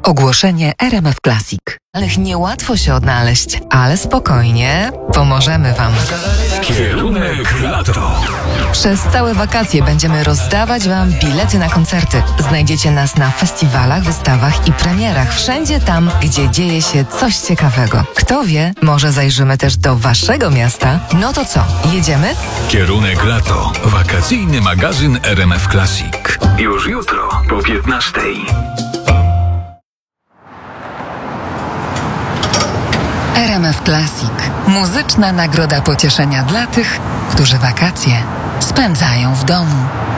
Ogłoszenie RMF Classic. Ale niełatwo się odnaleźć, ale spokojnie, pomożemy Wam. Kierunek lato. Przez całe wakacje będziemy rozdawać Wam bilety na koncerty. Znajdziecie nas na festiwalach, wystawach i premierach. Wszędzie tam, gdzie dzieje się coś ciekawego. Kto wie, może zajrzymy też do Waszego miasta. No to co, jedziemy? Kierunek lato. Wakacyjny magazyn RMF Classic. Już jutro po 15:00. RMF Classic. Muzyczna nagroda pocieszenia dla tych, którzy wakacje spędzają w domu.